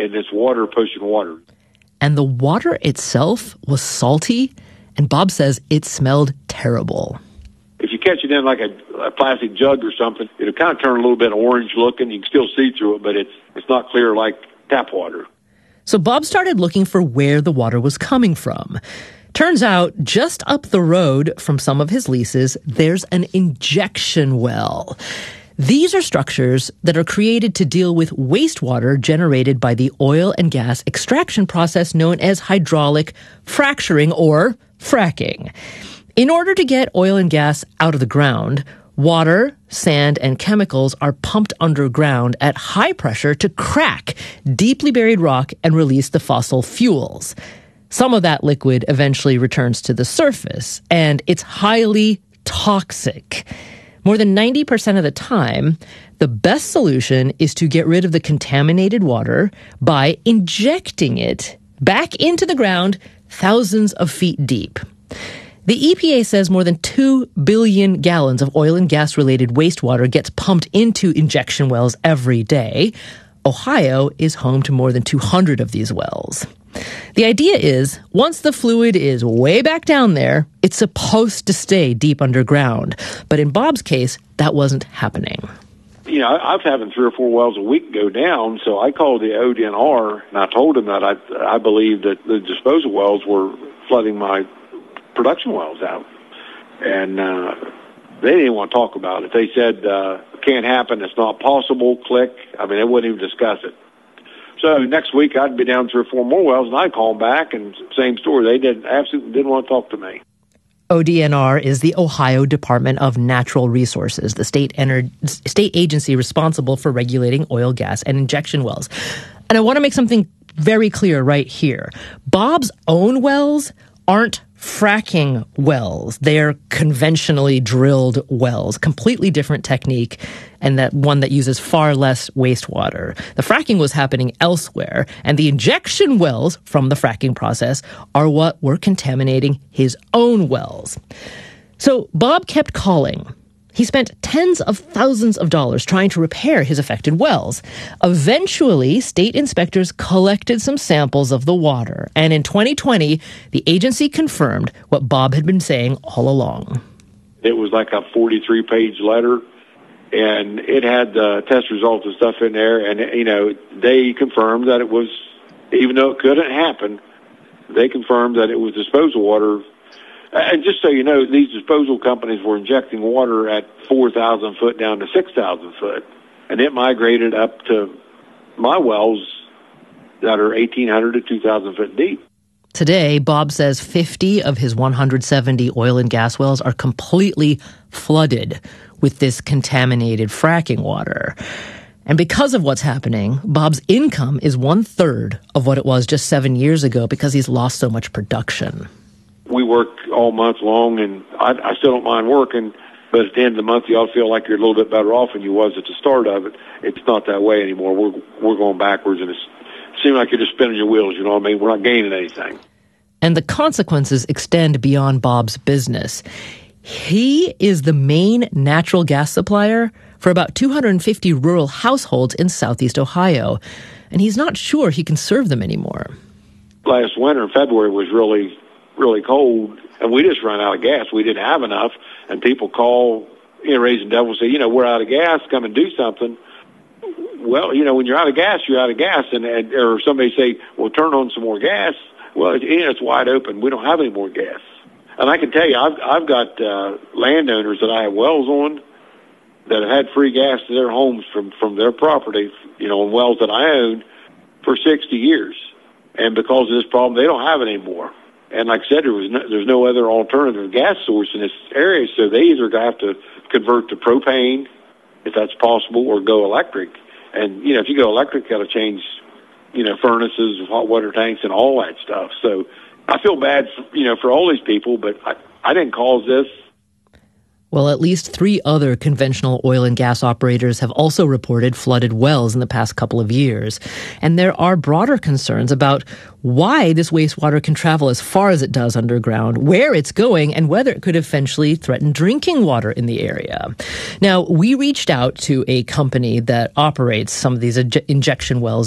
and it's water pushing water. And the water itself was salty, and Bob says it smelled terrible. If you catch it in like a plastic jug or something, it'll kind of turn a little bit orange looking. You can still see through it, but it's not clear like tap water. So Bob started looking for where the water was coming from. Turns out, just up the road from some of his leases, there's an injection well. These are structures that are created to deal with wastewater generated by the oil and gas extraction process known as hydraulic fracturing or fracking. In order to get oil and gas out of the ground, water, sand, and chemicals are pumped underground at high pressure to crack deeply buried rock and release the fossil fuels. Some of that liquid eventually returns to the surface, and it's highly toxic. More than 90% of the time, the best solution is to get rid of the contaminated water by injecting it back into the ground thousands of feet deep. The EPA says more than 2 billion gallons of oil and gas-related wastewater gets pumped into injection wells every day. Ohio is home to more than 200 of these wells. The idea is, once the fluid is way back down there, it's supposed to stay deep underground. But in Bob's case, that wasn't happening. You know, I was having 3 or 4 wells a week go down, so I called the ODNR, and I told them that I believed that the disposal wells were flooding my production wells out. And they didn't want to talk about it. They said, can't happen, it's not possible, click. I mean, they wouldn't even discuss it. So next week I'd be down 3 or 4 more wells, and I'd call them back, and same story. They absolutely didn't want to talk to me. ODNR is the Ohio Department of Natural Resources, the state agency responsible for regulating oil, gas, and injection wells. And I want to make something very clear right here. Bob's own wells aren't fracking wells. They're conventionally drilled wells, completely different technique, and that one that uses far less wastewater. The fracking was happening elsewhere, and the injection wells from the fracking process are what were contaminating his own wells. So Bob kept calling. He spent tens of thousands of dollars trying to repair his affected wells. Eventually, state inspectors collected some samples of the water, and in 2020, the agency confirmed what Bob had been saying all along. It was like a 43-page letter, and it had test results and stuff in there, and, you know, they confirmed that it was, even though it couldn't happen, they confirmed that it was disposal water. And just so you know, these disposal companies were injecting water at 4,000 foot down to 6,000 foot. And it migrated up to my wells that are 1,800 to 2,000 foot deep. Today, Bob says 50 of his 170 oil and gas wells are completely flooded with this contaminated fracking water. And because of what's happening, Bob's income is 1/3 of what it was just 7 years ago because he's lost so much production. We work all month long, and I still don't mind working, but at the end of the month, you all feel like you're a little bit better off than you was at the start of it. It's not that way anymore. We're going backwards, and it seems like you're just spinning your wheels, you know what I mean? We're not gaining anything. And the consequences extend beyond Bob's business. He is the main natural gas supplier for about 250 rural households in southeast Ohio, and he's not sure he can serve them anymore. Last winter in February was really cold, and we just ran out of gas. We didn't have enough, and people call, you know, raising devil, say, you know, we're out of gas, come and do something. Well, you know, when you're out of gas, you're out of gas, or somebody say, well, turn on some more gas. Well, it's wide open. We don't have any more gas. And I can tell you, I've got landowners that I have wells on that have had free gas to their homes from their property, you know, on wells that I own for 60 years. And because of this problem, they don't have it anymore. And like I said, there's no other alternative gas source in this area, so they either have to convert to propane, if that's possible, or go electric. And, you know, if you go electric, you got to change, you know, furnaces, hot water tanks, and all that stuff. So I feel bad, for all these people, but I didn't cause this. Well, at least 3 other conventional oil and gas operators have also reported flooded wells in the past couple of years. And there are broader concerns about why this wastewater can travel as far as it does underground, where it's going, and whether it could eventually threaten drinking water in the area. Now, we reached out to a company that operates some of these injection wells